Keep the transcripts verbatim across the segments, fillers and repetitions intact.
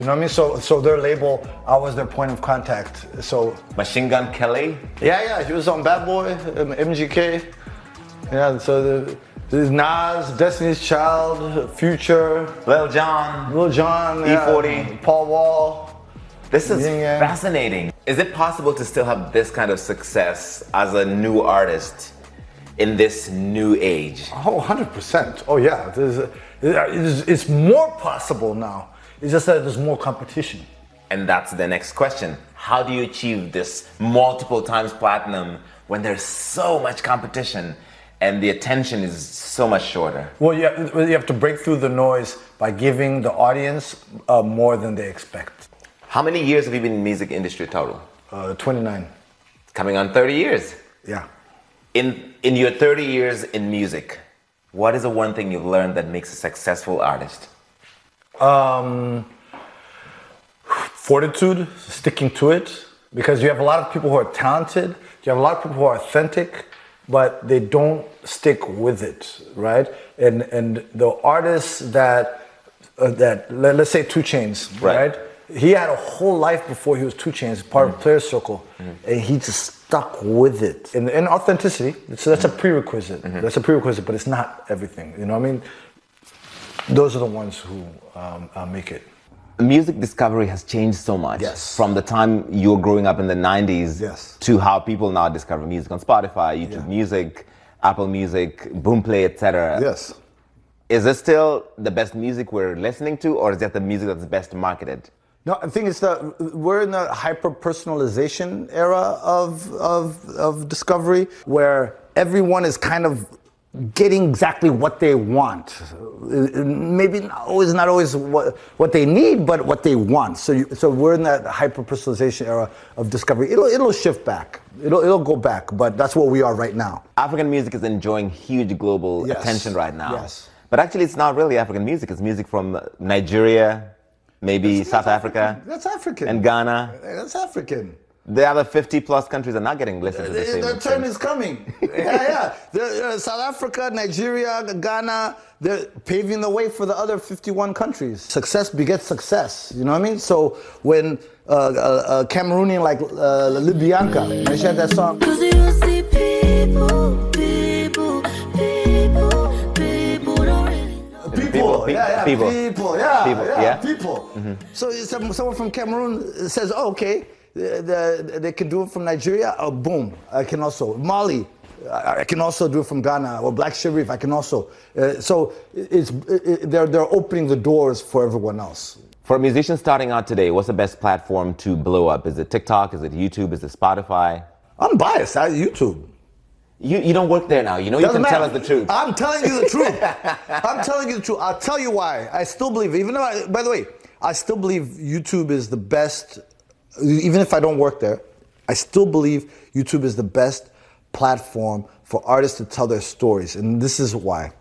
You know what I mean? So, so their label, I was their point of contact. So Machine Gun Kelly? Yeah, yeah, he was on Bad Boy, um, M G K. Yeah, so the, there's Nas, Destiny's Child, Future, Lil Jon, Lil Jon, E forty, yeah, Paul Wall. This is yeah, yeah. fascinating. Is it possible to still have this kind of success as a new artist in this new age? Oh, one hundred percent. Oh, yeah. There's a, it's, it's more possible now. It's just that there's more competition. And that's the next question. How do you achieve this multiple times platinum when there's so much competition and the attention is so much shorter? Well, you have, you have to break through the noise by giving the audience uh, more than they expect. How many years have you been in the music industry total? Uh, twenty-nine. Coming on thirty years. Yeah. In, in your thirty years in music, what is the one thing you've learned that makes a successful artist? Um, fortitude, sticking to it, because you have a lot of people who are talented, you have a lot of people who are authentic, but they don't stick with it, right? And and the artists that uh, that let, let's say two Chainz, right. right? He had a whole life before he was two Chainz, part mm-hmm. of Players Circle, mm-hmm. and he just stuck with it. And, and authenticity, so that's mm-hmm. a prerequisite. Mm-hmm. That's a prerequisite, but it's not everything. You know what I mean? Those are the ones who um, uh, make it. Music discovery has changed so much. Yes. From the time you were growing up in the nineties yes. to how people now discover music on Spotify, YouTube yeah. Music, Apple Music, Boomplay, et cetera. Yes. Is this still the best music we're listening to, or is that the music that's best marketed? No, I think it's the we're in the hyper-personalization era of, of of discovery, where everyone is kind of getting exactly what they want. Maybe not always not always what what they need, but what they want. So you, so we're in that hyper-personalization era of discovery. It'll it'll shift back. It'll it'll go back, but that's what we are right now. African music is enjoying huge global yes. attention right now. Yes. But actually, it's not really African music. It's music from Nigeria. Maybe that's, South that's Africa. African. That's African. And Ghana. That's African. The other fifty plus countries are not getting listened to the same. Their turn is coming. yeah, yeah. Uh, South Africa, Nigeria, Ghana, they're paving the way for the other fifty-one countries. Success begets success, you know what I mean? So when uh, uh, a Cameroonian like uh, Libyanka, and she had that song. People, yeah, yeah, people, people, yeah, people, yeah, yeah. people. Mm-hmm. So some, someone from Cameroon says, oh, okay, the, the, they can do it from Nigeria, oh, boom, I can also. Mali, I, I can also do it from Ghana, or Black Sharif, I can also. Uh, so it's, it, they're, they're opening the doors for everyone else. For a musician starting out today, what's the best platform to blow up? Is it TikTok, is it YouTube, is it Spotify? I'm biased, I YouTube. You, you don't work there now. You know you can matter. Tell us the truth. I'm telling you the truth. I'm telling you the truth. I'll tell you why. I still believe, even though, I, by the way, I still believe YouTube is the best, even if I don't work there, I still believe YouTube is the best platform for artists to tell their stories. And this is why.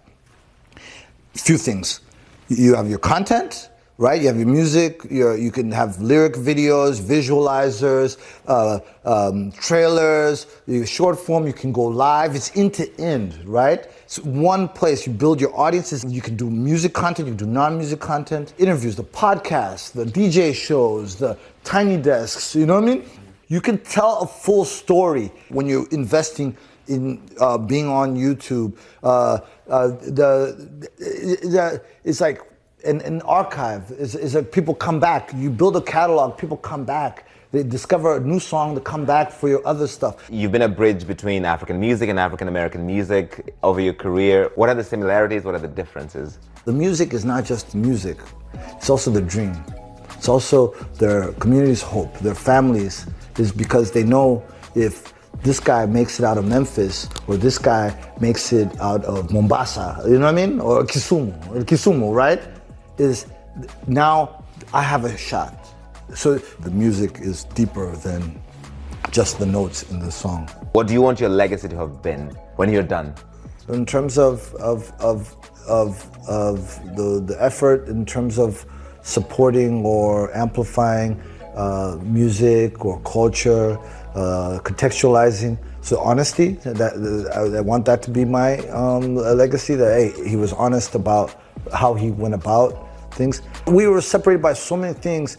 A few things. You have your content, right? You have your music, your, you can have lyric videos, visualizers, uh, um, trailers, your short form, you can go live. It's end to end, right? It's one place. You build your audiences. You can do music content, you can do non-music content, interviews, the podcasts, the D J shows, the tiny desks, you know what I mean? You can tell a full story when you're investing in uh, being on YouTube. Uh, uh, the, the, it's like, An, an archive is, is like people come back. You build a catalog, people come back. They discover a new song to come back for your other stuff. You've been a bridge between African music and African American music over your career. What are the similarities? What are the differences? The music is not just music. It's also the dream. It's also their community's hope, their families, is because they know if this guy makes it out of Memphis, or this guy makes it out of Mombasa, you know what I mean? Or Kisumu, or Kisumu, right? Is now I have a shot. So the music is deeper than just the notes in the song. What do you want your legacy to have been when you're done? In terms of of of of, of the, the effort, in terms of supporting or amplifying uh, music or culture, uh, contextualizing. So honesty, that, I, I want that to be my um, legacy, that hey, he was honest about how he went about things. We were separated by so many things.